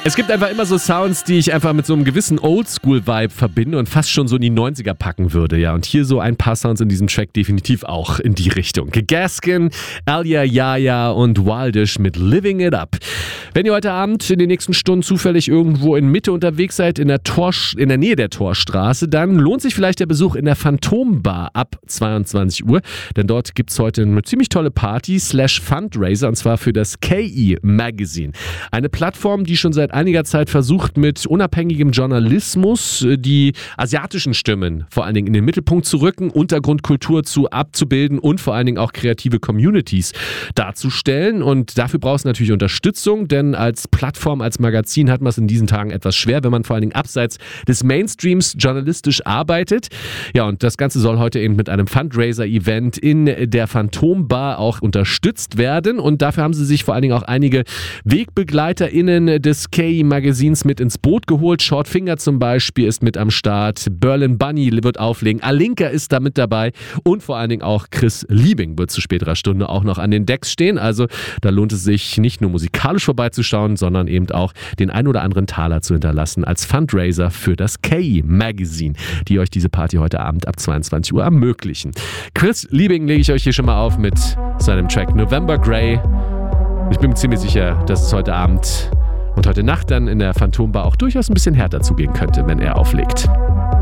Es gibt einfach immer so Sounds, die ich einfach mit so einem gewissen Oldschool-Vibe verbinde und fast schon so in die 90er packen würde. Ja, und hier so ein paar Sounds in diesem Track definitiv auch in die Richtung. Gaskin, Alia Yaya und Wildish mit Living It Up. Wenn ihr heute Abend in den nächsten Stunden zufällig irgendwo in Mitte unterwegs seid, in der Nähe der Torstraße, dann lohnt sich vielleicht der Besuch in der Phantombar ab 22 Uhr. Denn dort gibt es heute eine ziemlich tolle Party /Fundraiser und zwar für das KE Magazine. Eine Plattform, die schon seit einiger Zeit versucht, mit unabhängigem Journalismus die asiatischen Stimmen vor allen Dingen in den Mittelpunkt zu rücken, Untergrundkultur abzubilden und vor allen Dingen auch kreative Communities darzustellen. Und dafür braucht es natürlich Unterstützung, denn als Plattform, als Magazin hat man es in diesen Tagen etwas schwer, wenn man vor allen Dingen abseits des Mainstreams journalistisch arbeitet. Ja, und das Ganze soll heute eben mit einem Fundraiser-Event in der Phantombar auch unterstützt werden. Und dafür haben sie sich vor allen Dingen auch einige WegbegleiterInnen des KE-Magazins mit ins Boot geholt. Shortfinger zum Beispiel ist mit am Start. Berlin Bunny wird auflegen. Alinka ist da mit dabei. Und vor allen Dingen auch Chris Liebing wird zu späterer Stunde auch noch an den Decks stehen. Also da lohnt es sich nicht nur musikalisch vorbeizuschauen, sondern eben auch den ein oder anderen Taler zu hinterlassen als Fundraiser für das KE Magazine, die euch diese Party heute Abend ab 22 Uhr ermöglichen. Chris Liebing lege ich euch hier schon mal auf mit seinem Track November Grey. Ich bin mir ziemlich sicher, dass es heute Abend und heute Nacht dann in der Phantombar auch durchaus ein bisschen härter zugehen könnte, wenn er auflegt.